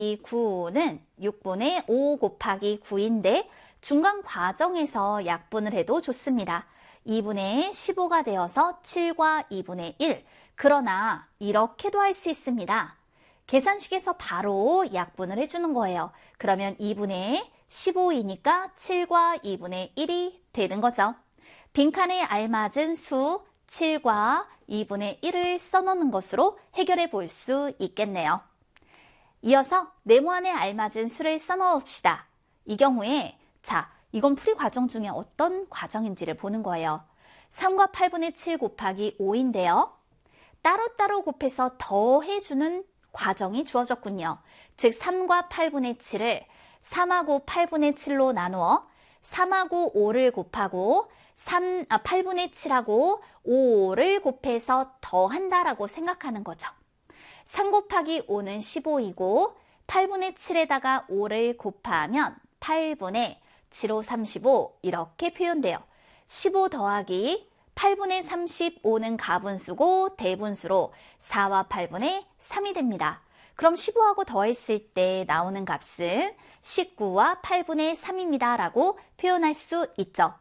이 9는 6분의 5 곱하기 9인데 중간 과정에서 약분을 해도 좋습니다. 2분의 15가 되어서 7과 2분의 1. 그러나 이렇게도 할 수 있습니다. 계산식에서 바로 약분을 해주는 거예요. 그러면 2분의 15이니까 7과 2분의 1이 되는 거죠. 빈칸에 알맞은 수 7과 2분의 1을 써놓는 것으로 해결해 볼 수 있겠네요. 이어서 네모안에 알맞은 수를 써넣어 봅시다. 이 경우에 이건 풀이 과정 중에 어떤 과정인지를 보는 거예요. 3과 8분의 7 곱하기 5인데요. 따로따로 곱해서 더해주는 과정이 주어졌군요. 즉 3과 8분의 7을 3하고 8분의 7로 나누어 3하고 5를 곱하고 8분의 7하고 5를 곱해서 더한다라고 생각하는 거죠. 3 곱하기 5는 15이고 8분의 7에다가 5를 곱하면 8분의 7호 35 이렇게 표현돼요. 15 더하기 8분의 35는 가분수고 대분수로 4와 8분의 3이 됩니다. 그럼 15하고 더했을 때 나오는 값은 19와 8분의 3입니다. 라고 표현할 수 있죠.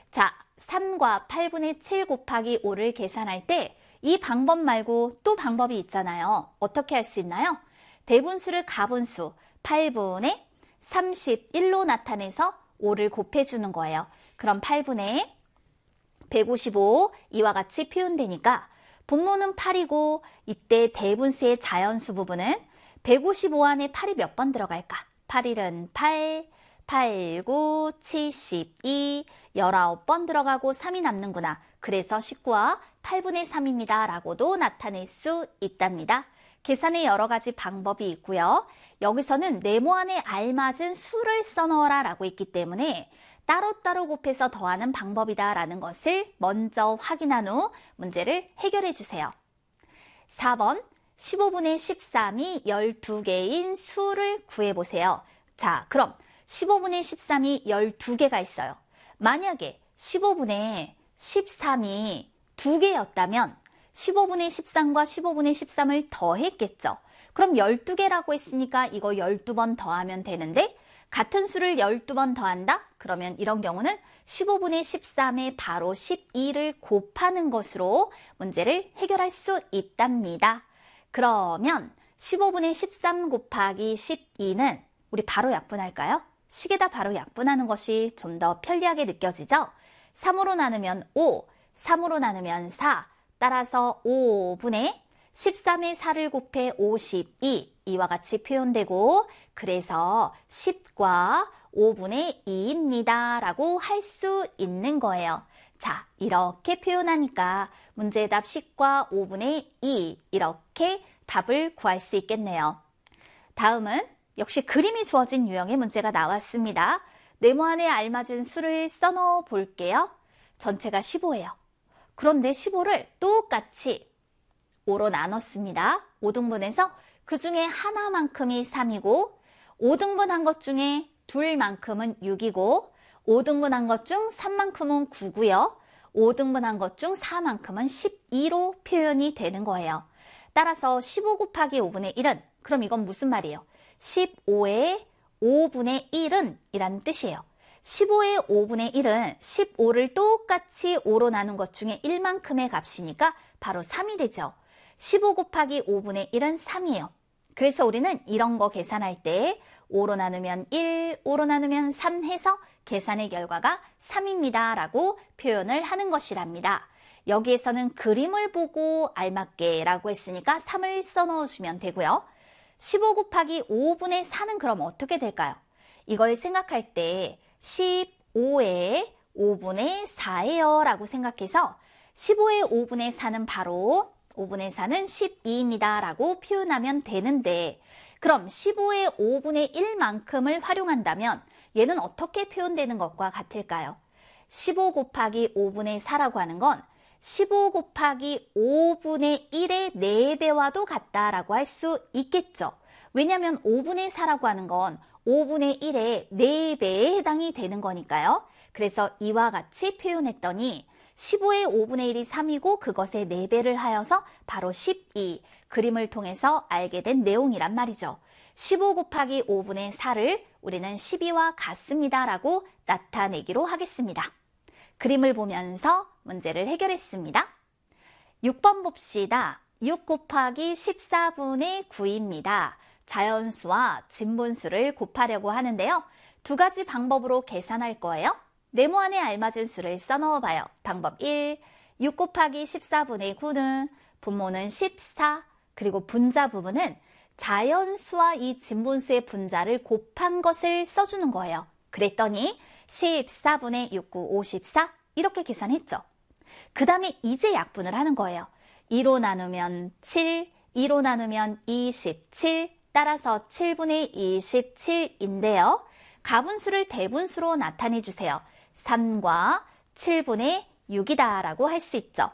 3과 8분의 7 곱하기 5를 계산할 때 이 방법 말고 또 방법이 있잖아요. 어떻게 할 수 있나요? 대분수를 가분수 8분의 31로 나타내서 5를 곱해주는 거예요. 그럼 8분의 155 이와 같이 표현되니까 분모는 8이고 이때 대분수의 자연수 부분은 155 안에 8이 몇 번 들어갈까? 8일은 8, 8, 9, 72, 19번 들어가고 3이 남는구나. 그래서 19와 8분의 3입니다. 라고도 나타낼 수 있답니다. 계산의 여러 가지 방법이 있고요. 여기서는 네모안에 알맞은 수를 써넣어라 라고 있기 때문에 따로따로 곱해서 더하는 방법이다 라는 것을 먼저 확인한 후 문제를 해결해 주세요. 4번 15분의 13이 12개인 수를 구해보세요. 그럼 15분의 13이 12개가 있어요. 만약에 15분의 13이 2개였다면 15분의 13과 15분의 13을 더했겠죠. 그럼 12개라고 했으니까 이거 12번 더하면 되는데 같은 수를 12번 더한다? 그러면 이런 경우는 15분의 13에 바로 12를 곱하는 것으로 문제를 해결할 수 있답니다. 그러면 15분의 13 곱하기 12는 우리 바로 약분할까요? 식에다 바로 약분하는 것이 좀 더 편리하게 느껴지죠? 3으로 나누면 5, 3으로 나누면 4, 따라서 5분의 13에 4를 곱해 52, 이와 같이 표현되고 그래서 10과 5분의 2입니다. 라고 할 수 있는 거예요. 이렇게 표현하니까 문제의 답 10과 5분의 2 이렇게 답을 구할 수 있겠네요. 다음은 역시 그림이 주어진 유형의 문제가 나왔습니다. 네모안에 알맞은 수를 써넣어 볼게요. 전체가 15예요. 그런데 15를 똑같이 5로 나눴습니다. 5등분해서 그 중에 하나만큼이 3이고 5등분한 것 중에 둘만큼은 6이고 5등분한 것 중 3만큼은 9고요. 5등분한 것 중 4만큼은 12로 표현이 되는 거예요. 따라서 15 곱하기 5분의 1은 그럼 이건 무슨 말이에요? 15의 5분의 1은 이라는 뜻이에요. 15의 5분의 1은 15를 똑같이 5로 나눈 것 중에 1만큼의 값이니까 바로 3이 되죠. 15 곱하기 5분의 1은 3이에요. 그래서 우리는 이런 거 계산할 때 5로 나누면 1, 5로 나누면 3 해서 계산의 결과가 3입니다. 라고 표현을 하는 것이랍니다. 여기에서는 그림을 보고 알맞게 라고 했으니까 3을 써넣어주면 되고요. 15 곱하기 5분의 4는 그럼 어떻게 될까요? 이걸 생각할 때 15의 5분의 4예요 라고 생각해서 15의 5분의 4는 바로 5분의 4는 12입니다 라고 표현하면 되는데 그럼 15의 5분의 1만큼을 활용한다면 얘는 어떻게 표현되는 것과 같을까요? 15 곱하기 5분의 4라고 하는 건 15 곱하기 5분의 1의 4배와도 같다라고 할 수 있겠죠. 왜냐하면 5분의 4라고 하는 건 5분의 1의 4배에 해당이 되는 거니까요. 그래서 이와 같이 표현했더니 15의 5분의 1이 3이고 그것의 4배를 하여서 바로 12, 그림을 통해서 알게 된 내용이란 말이죠. 15 곱하기 5분의 4를 우리는 12와 같습니다 라고 나타내기로 하겠습니다. 그림을 보면서 문제를 해결했습니다. 6번 봅시다. 6 곱하기 14분의 9입니다. 자연수와 진분수를 곱하려고 하는데요. 두 가지 방법으로 계산할 거예요. 네모안에 알맞은 수를 써넣어봐요. 방법 1, 6 곱하기 14분의 9는 분모는 14, 그리고 분자 부분은 자연수와 이 진분수의 분자를 곱한 것을 써주는 거예요. 그랬더니 14분의 6, 9, 54 이렇게 계산했죠. 그 다음에 이제 약분을 하는 거예요. 2로 나누면 7, 2로 나누면 27, 따라서 7분의 27인데요. 가분수를 대분수로 나타내 주세요. 3과 7분의 6이다 라고 할 수 있죠.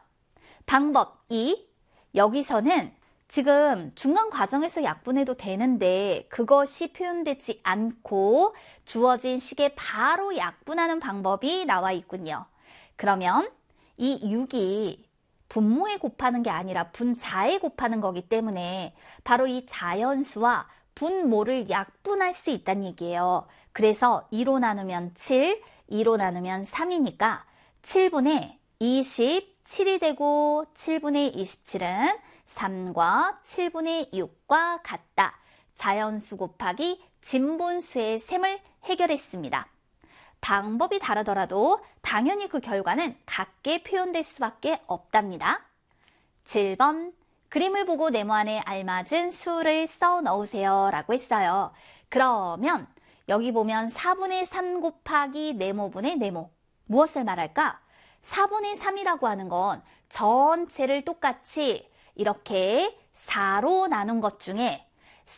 방법 2, 여기서는 지금 중간 과정에서 약분해도 되는데 그것이 표현되지 않고 주어진 식에 바로 약분하는 방법이 나와 있군요. 그러면 이 6이 분모에 곱하는 게 아니라 분자에 곱하는 거기 때문에 바로 이 자연수와 분모를 약분할 수 있다는 얘기예요. 그래서 2로 나누면 7, 2로 나누면 3이니까 7분의 27이 되고 7분의 27은 3과 7분의 6과 같다. 자연수 곱하기 진분수의 셈을 해결했습니다. 방법이 다르더라도 당연히 그 결과는 같게 표현될 수밖에 없답니다. 7번, 그림을 보고 네모안에 알맞은 수를 써 넣으세요 라고 했어요. 그러면 여기 보면 4분의 3 곱하기 네모분의 네모. 무엇을 말할까? 4분의 3이라고 하는 건 전체를 똑같이 이렇게 4로 나눈 것 중에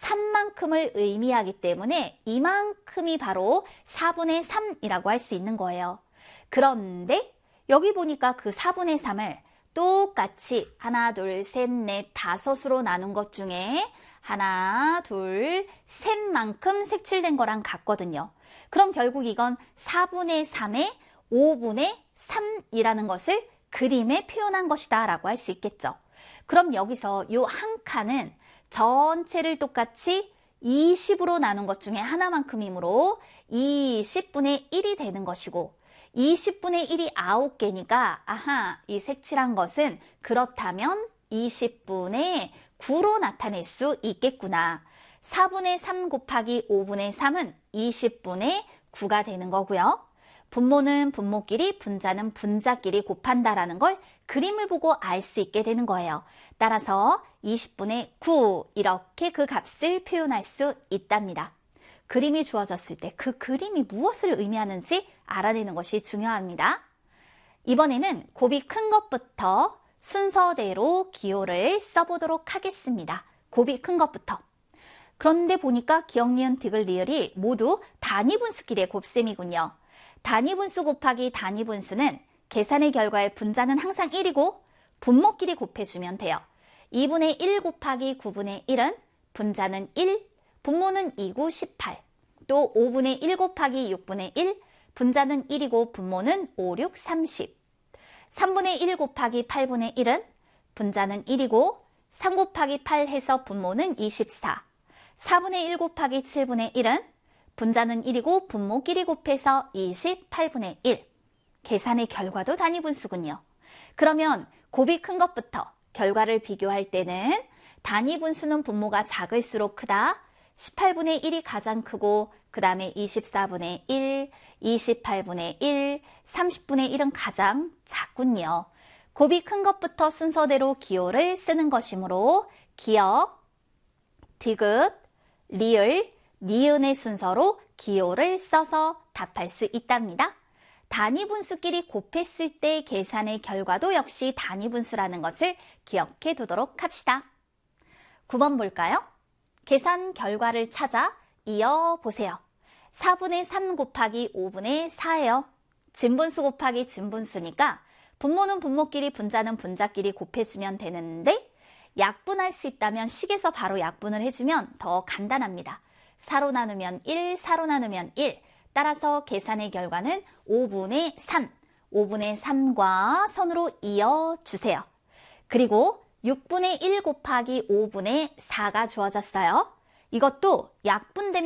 3만큼을 의미하기 때문에 이만큼이 바로 4분의 3이라고 할 수 있는 거예요. 그런데 여기 보니까 그 4분의 3을 똑같이 하나, 둘, 셋, 넷, 다섯으로 나눈 것 중에 하나, 둘, 셋만큼 색칠된 거랑 같거든요. 그럼 결국 이건 4분의 3의 5분의 3이라는 것을 그림에 표현한 것이다 라고 할 수 있겠죠. 그럼 여기서 이 한 칸은 전체를 똑같이 20으로 나눈 것 중에 하나만큼이므로 20분의 1이 되는 것이고 20분의 1이 9개니까 아하, 이 색칠한 것은 그렇다면 20분의 9로 나타낼 수 있겠구나. 4분의 3 곱하기 5분의 3은 20분의 9가 되는 거고요. 분모는 분모끼리, 분자는 분자끼리 곱한다라는 걸 그림을 보고 알 수 있게 되는 거예요. 따라서 20분의 9 이렇게 그 값을 표현할 수 있답니다. 그림이 주어졌을 때 그 그림이 무엇을 의미하는지 알아내는 것이 중요합니다. 이번에는 곱이 큰 것부터 순서대로 기호를 써보도록 하겠습니다. 곱이 큰 것부터. 그런데 보니까 기역, 니은, 디귿, 리을이 모두 단위분수끼리의 곱셈이군요. 단위분수 곱하기 단위분수는 계산의 결과의 분자는 항상 1이고 분모끼리 곱해주면 돼요. 2분의 1 곱하기 9분의 1은 분자는 1, 분모는 2, 9, 18. 또 5분의 1 곱하기 6분의 1, 분자는 1이고 분모는 5, 6, 30. 3분의 1 곱하기 8분의 1은 분자는 1이고 3 곱하기 8 해서 분모는 24. 4분의 1 곱하기 7분의 1은 분자는 1이고 분모끼리 곱해서 28분의 1. 계산의 결과도 단위분수군요. 그러면 곱이 큰 것부터 결과를 비교할 때는 단위분수는 분모가 작을수록 크다. 18분의 1이 가장 크고 그 다음에 24분의 1, 28분의 1, 30분의 1은 가장 작군요. 곱이 큰 것부터 순서대로 기호를 쓰는 것이므로 기역, 디귿, 리을, 니은의 순서로 기호를 써서 답할 수 있답니다. 단위분수끼리 곱했을 때 계산의 결과도 역시 단위분수라는 것을 기억해 두도록 합시다. 9번 볼까요? 계산 결과를 찾아 이어보세요. 4분의 3 곱하기 5분의 4예요. 진분수 곱하기 진분수니까 분모는 분모끼리, 분자는 분자끼리 곱해주면 되는데 약분할 수 있다면 식에서 바로 약분을 해주면 더 간단합니다. 4로 나누면 1, 4로 나누면 1. 따라서 계산의 결과는 5분의 3, 5분의 3과 선으로 이어주세요. 그리고 6분의 1 곱하기 5분의 4가 주어졌어요. 이것도 약분되면